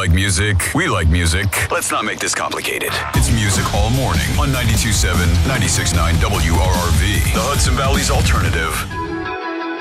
like music. We like music. Let's not make this complicated. It's music all morning on 92.7, 96.9 WRRV, the Hudson Valley's alternative.